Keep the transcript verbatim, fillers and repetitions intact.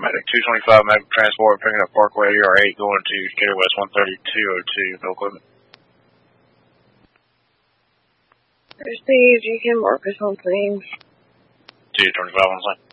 Medic. two twenty-five Medical Transport, picking up Parkway E R eight, going to Decatur West one thirty-two oh two, no equipment. Received, you can work us on things. two twenty-five on the line.